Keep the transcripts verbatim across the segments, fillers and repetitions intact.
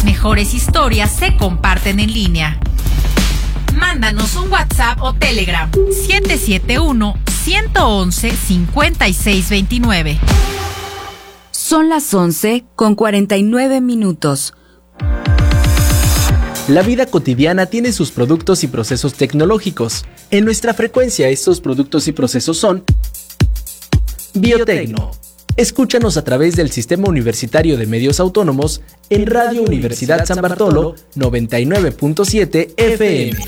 mejores historias se comparten en línea. Mándanos un WhatsApp o Telegram siete siete uno, uno uno uno, cinco seis dos nueve. Son las once con cuarenta y nueve minutos. La vida cotidiana tiene sus productos y procesos tecnológicos. En nuestra frecuencia estos productos y procesos son Biotecno. Escúchanos a través del Sistema Universitario de Medios Autónomos en Radio Universidad San Bartolo noventa y nueve punto siete F M.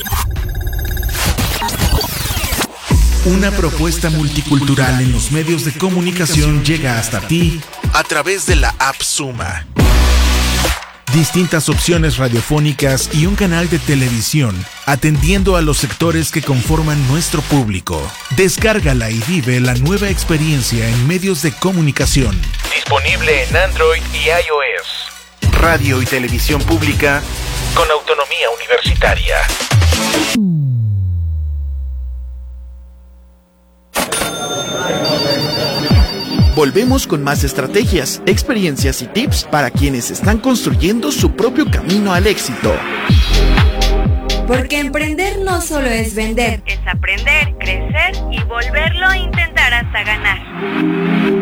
Una propuesta multicultural en los medios de comunicación llega hasta ti a través de la app Suma. Distintas opciones radiofónicas y un canal de televisión, atendiendo a los sectores que conforman nuestro público. Descárgala y vive la nueva experiencia en medios de comunicación. Disponible en Android y iOS. Radio y televisión pública con autonomía universitaria. Volvemos con más estrategias, experiencias y tips para quienes están construyendo su propio camino al éxito. Porque emprender no solo es vender, es aprender, crecer y volverlo a intentar hasta ganar.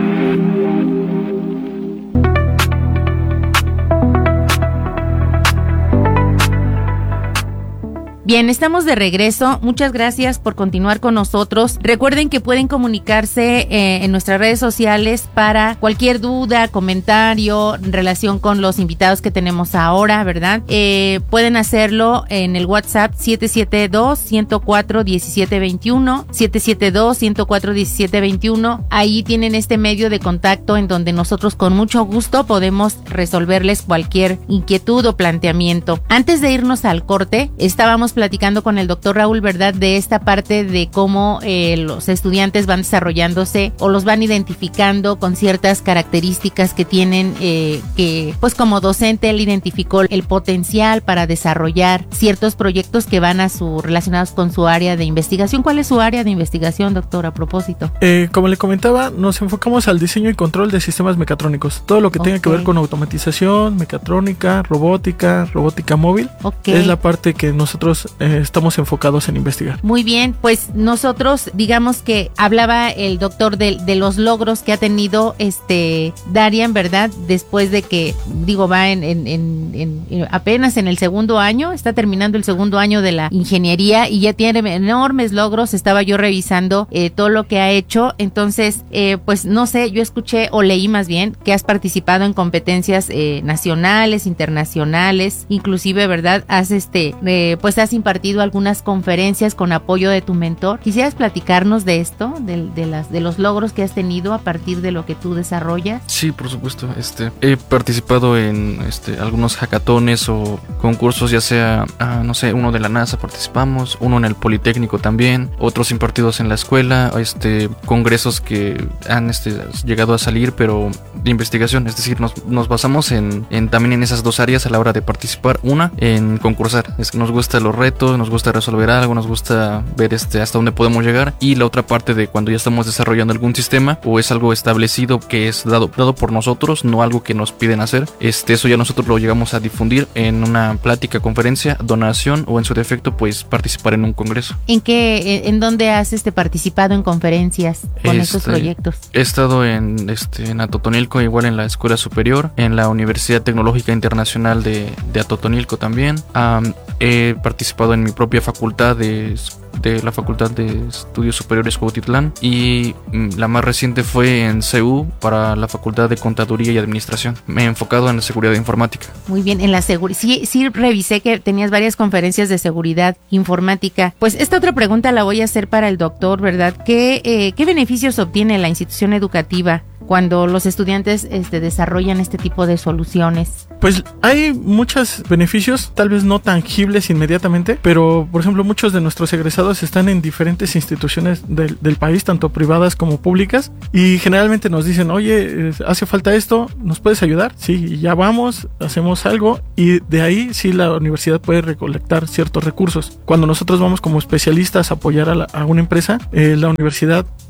Bien, estamos de regreso. Muchas gracias por continuar con nosotros. Recuerden que pueden comunicarse eh, en nuestras redes sociales para cualquier duda, comentario en relación con los invitados que tenemos ahora, ¿verdad? Eh, pueden hacerlo en el WhatsApp siete siete dos, uno cero cuatro, uno siete dos uno, siete siete dos, uno cero cuatro, uno siete dos uno. Ahí tienen este medio de contacto en donde nosotros con mucho gusto podemos resolverles cualquier inquietud o planteamiento. Antes de irnos al corte, estábamos platicando con el doctor Raúl, ¿verdad?, de esta parte de cómo eh, los estudiantes van desarrollándose o los van identificando con ciertas características que tienen, eh, que pues como docente él identificó el potencial para desarrollar ciertos proyectos que van a su relacionados con su área de investigación. ¿Cuál es su área de investigación, doctor, a propósito? Eh, como le comentaba, nos enfocamos al diseño y control de sistemas mecatrónicos. Todo lo que okay. tenga que ver con automatización, mecatrónica, robótica, robótica móvil, okay. es la parte que nosotros Eh, estamos enfocados en investigar. Muy bien, pues nosotros digamos que hablaba el doctor de, de los logros que ha tenido este Darian, ¿verdad? Después de que, digo, va en, en, en, en apenas en el segundo año, está terminando el segundo año de la ingeniería y ya tiene enormes logros. Estaba yo revisando eh, todo lo que ha hecho, entonces eh, pues no sé, yo escuché o leí más bien que has participado en competencias eh, nacionales, internacionales, inclusive, ¿verdad? Has este, eh, pues has impartido algunas conferencias con apoyo de tu mentor. ¿Quisieras platicarnos de esto, de, de, las, de los logros que has tenido a partir de lo que tú desarrollas? Sí, por supuesto. Este, he participado en este, algunos hackatones o concursos, ya sea, ah, no sé, uno de la NASA participamos, uno en el Politécnico también, otros impartidos en la escuela, este, congresos que han este, llegado a salir, pero de investigación. Es decir, nos, nos basamos en, en también en esas dos áreas a la hora de participar. Una, en concursar. Es que nos gusta los retos, nos gusta resolver algo, nos gusta ver este hasta dónde podemos llegar, y la otra parte de cuando ya estamos desarrollando algún sistema o es algo establecido que es dado, dado por nosotros, no algo que nos piden hacer, este eso ya nosotros lo llegamos a difundir en una plática, conferencia, donación o en su defecto pues participar en un congreso. ¿En qué, en dónde has este participado en conferencias con este, estos proyectos? He estado en este en Atotonilco, igual en la escuela superior, en la Universidad Tecnológica Internacional de, de Atotonilco también. Um, he participado en mi propia facultad de, de la Facultad de Estudios Superiores Cuautitlán, y la más reciente fue en C U para la Facultad de Contaduría y Administración. Me he enfocado en la seguridad informática. Muy bien, en la seguridad. Sí, sí, revisé que tenías varias conferencias de seguridad informática. Pues esta otra pregunta la voy a hacer para el doctor, ¿verdad? ¿Qué, eh, qué beneficios obtiene la institución educativa cuando los estudiantes este, desarrollan este tipo de soluciones? Pues hay muchos beneficios, tal vez no tangibles inmediatamente, pero por ejemplo muchos de nuestros egresados están en diferentes instituciones del, del país, tanto privadas como públicas, y generalmente nos dicen, oye, hace falta esto, ¿nos puedes ayudar? Sí, y ya vamos, hacemos algo, y de ahí sí la universidad puede recolectar ciertos recursos. Cuando nosotros vamos como especialistas a apoyar a, la, a una empresa, eh, la universidad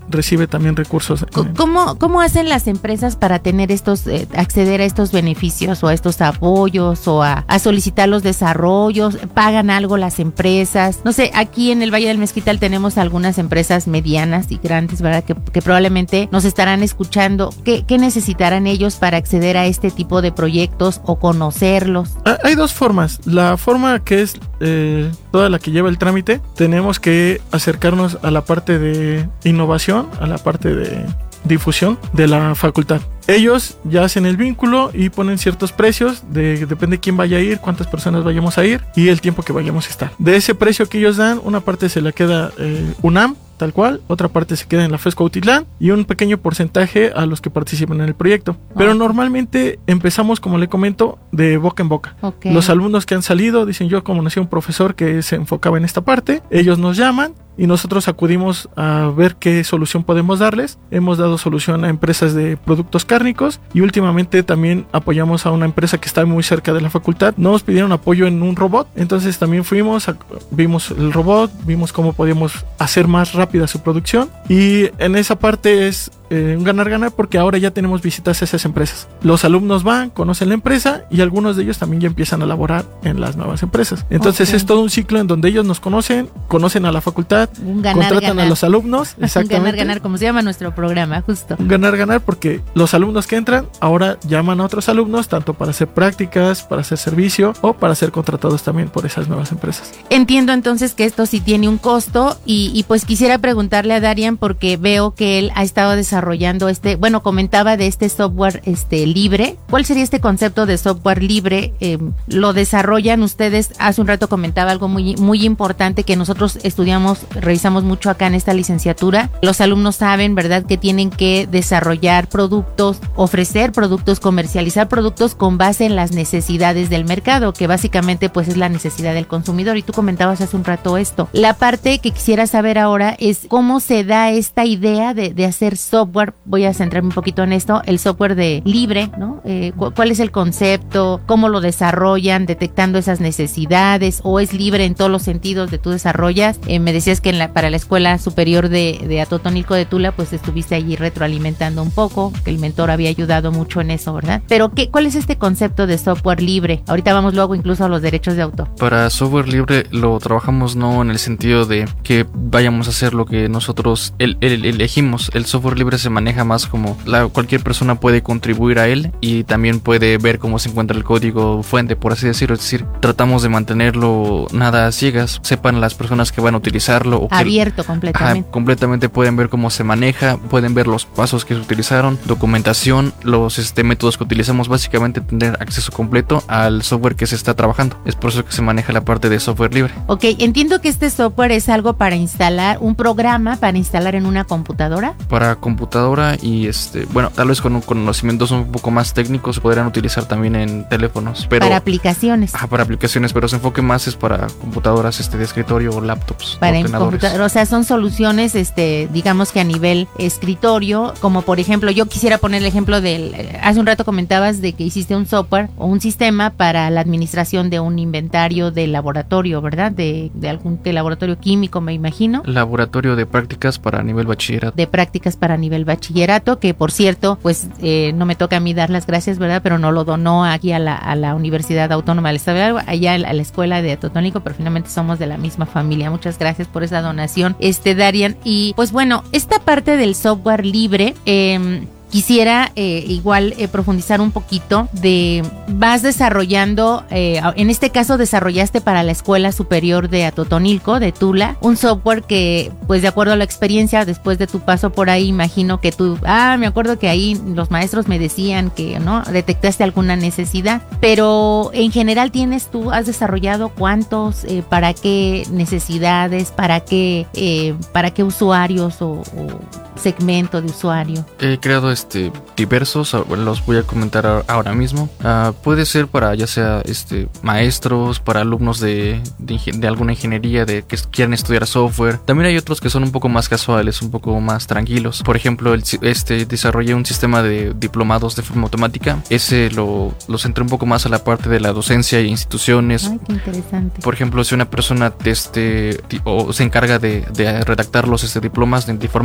recibe también recursos. ¿Cómo, cómo hacen las empresas para tener estos, eh, acceder a estos beneficios o a estos apoyos o a, a solicitar los desarrollos? ¿Pagan algo las empresas? No sé, aquí en el Valle del Mezquital tenemos algunas empresas medianas y grandes, ¿verdad? Que, que probablemente nos estarán escuchando. ¿Qué, qué necesitarán ellos para acceder a este tipo de proyectos o conocerlos? Hay dos formas. La forma que es eh, toda la que lleva el trámite, tenemos que acercarnos a la parte de innovación, a la parte de difusión de la facultad. Ellos ya hacen el vínculo y ponen ciertos precios, de, depende de quién vaya a ir, cuántas personas vayamos a ir y el tiempo que vayamos a estar. De ese precio que ellos dan, una parte se la queda eh, UNAM, tal cual, otra parte se queda en la FES Cuautitlán y un pequeño porcentaje a los que participan en el proyecto. Pero okay. Normalmente empezamos, como le comento, de boca en boca. Okay. Los alumnos que han salido dicen: yo conocí a un profesor que se enfocaba en esta parte, ellos nos llaman y nosotros acudimos a ver qué solución podemos darles. Hemos dado solución a empresas de productos cárnicos y últimamente también apoyamos a una empresa que está muy cerca de la facultad. Nos pidieron apoyo en un robot, entonces también fuimos, a, vimos el robot, vimos cómo podíamos hacer más rápida su producción y en esa parte es eh, un ganar-ganar porque ahora ya tenemos visitas a esas empresas. Los alumnos van, conocen la empresa y algunos de ellos también ya empiezan a laborar en las nuevas empresas. Entonces okay. es todo un ciclo en donde ellos nos conocen, conocen a la facultad, un ganar, contratan ganar. a los alumnos, exactamente. Un ganar-ganar, como se llama nuestro programa, justo. Un ganar-ganar porque los alumnos que entran ahora llaman a otros alumnos, tanto para hacer prácticas, para hacer servicio o para ser contratados también por esas nuevas empresas. Entiendo entonces que esto sí tiene un costo y, y pues quisiera preguntarle a Darian porque veo que él ha estado desarrollando este, bueno, comentaba de este software este libre. ¿Cuál sería este concepto de software libre? Eh, ¿Lo desarrollan ustedes? Hace un rato comentaba algo muy, muy importante que nosotros estudiamos, revisamos mucho acá en esta licenciatura. Los alumnos saben, ¿verdad?, que tienen que desarrollar productos, ofrecer productos, comercializar productos con base en las necesidades del mercado, que básicamente pues es la necesidad del consumidor. Y tú comentabas hace un rato esto. La parte que quisiera saber ahora es cómo se da esta idea de, de hacer software. Voy a centrarme un poquito en esto, el software de libre, ¿no? Eh, cu- ¿Cuál es el concepto? ¿Cómo lo desarrollan? ¿Detectando esas necesidades? ¿O es libre en todos los sentidos de tú desarrollas? Eh, me decías que en la, para la Escuela Superior de, de Atotonilco de Tula, pues estuviste allí retroalimentando un poco, que el mentor había ayudado mucho en eso, ¿verdad? Pero ¿qué, ¿cuál es este concepto de software libre? Ahorita vamos luego incluso a los derechos de autor. Para software libre lo trabajamos no en el sentido de que vayamos a hacer lo que nosotros el, el, elegimos. El software libre se maneja más como la, cualquier persona puede contribuir a él y también puede ver cómo se encuentra el código fuente, por así decirlo. Es decir, tratamos de mantenerlo nada a ciegas, sepan las personas que van a utilizarlo. O abierto que, completamente. Ajá, completamente pueden ver cómo se maneja, pueden ver los pasos que se utilizaron, documentación, los este, métodos que utilizamos, básicamente tener acceso completo al software que se está trabajando. Es por eso que se maneja la parte de software libre. Ok, entiendo que este software es algo para instalar, un programa para instalar en una computadora. Para computadora y este, bueno, tal vez con conocimientos un poco más técnicos se podrían utilizar también en teléfonos, pero para aplicaciones. Ajá, para aplicaciones, pero su enfoque más es para computadoras este de escritorio o laptops, para ordenadores. O sea, son soluciones este, digamos que a nivel escritorio, como por ejemplo, yo quisiera poner el ejemplo del, hace un rato comentabas de que hiciste un software o un sistema para la administración de un inventario de laboratorio, ¿verdad? De, de algún de laboratorio químico, me imagino. Laboratorio de prácticas para nivel bachillerato. De prácticas para nivel bachillerato, que por cierto, pues eh, no me toca a mí dar las gracias, ¿verdad? Pero no lo donó aquí a la, a la Universidad Autónoma del Estado de Hidalgo, allá a la Escuela de Atotonilco, pero finalmente somos de la misma familia. Muchas gracias por esa donación, este Darian. Y pues bueno, esta parte del software libre, eh, quisiera eh, igual eh, profundizar un poquito de, vas desarrollando, eh, en este caso desarrollaste para la Escuela Superior de Atotonilco, de Tula, un software que, pues de acuerdo a la experiencia, después de tu paso por ahí, imagino que tú, ah, me acuerdo que ahí los maestros me decían que, ¿no? Detectaste alguna necesidad, pero en general tienes tú, has desarrollado cuántos, eh, para qué necesidades, para qué, eh, para qué usuarios o, o segmento de usuario. He creado este diversos, los voy a comentar ahora mismo. Uh, puede ser para ya sea este maestros, para alumnos de, de, de alguna ingeniería de que quieran estudiar software. También hay otros que son un poco más casuales, un poco más tranquilos. Por ejemplo, el, este desarrollé un sistema de diplomados de forma automática. Ese lo, lo centré un poco más a la parte de la docencia e instituciones. Ay, qué interesante. Por ejemplo, si una persona este, o se encarga de, de redactar los este, diplomas de, de forma